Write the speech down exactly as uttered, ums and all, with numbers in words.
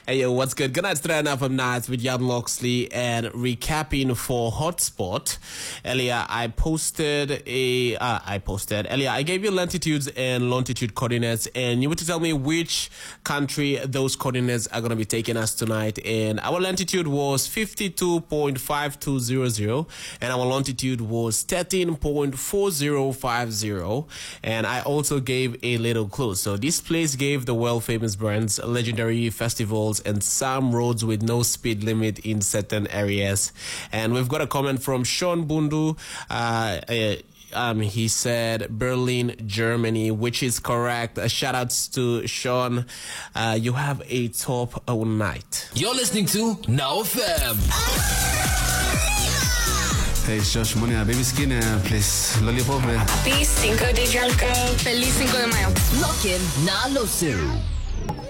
Hey, yo, what's good? Good night, straight enough from Nights with Jan Loxley and recapping for Hotspot. Earlier, I posted a, uh, I posted, earlier, I gave you latitudes and longitude coordinates, and you were to tell me which country those coordinates are going to be taking us tonight. And our latitude was fifty-two point five two zero zero, and our longitude was thirteen point four zero five zero. And I also gave a little clue. So this place gave the world-famous brands, legendary festivals, and some roads with no speed limit in certain areas. And we've got a comment from Sean Bundu. Uh, uh, um, he said Berlin, Germany, which is correct. Uh, shout outs to Sean. Uh, you have a top all night. You're listening to Now F M. Hey, it's Josh Money, Baby Skin, uh, please, Lollipop. Happy Cinco de Junco. Feliz Cinco de Mayo. Lock in, na lo zero.